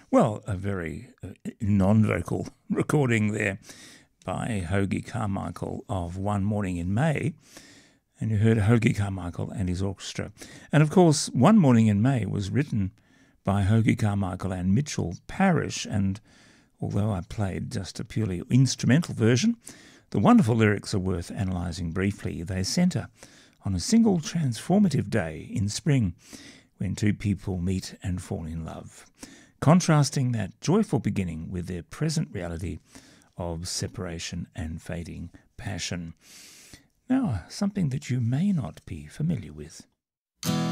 Well, a very non-vocal recording there by Hoagy Carmichael of One Morning in May. And you heard Hoagy Carmichael and his orchestra. And of course, One Morning in May was written by Hoagy Carmichael and Mitchell Parish. And although I played just a purely instrumental version, the wonderful lyrics are worth analysing briefly. They centre on a single transformative day in spring when two people meet and fall in love, contrasting that joyful beginning with their present reality of separation and fading passion. Now, something that you may not be familiar with.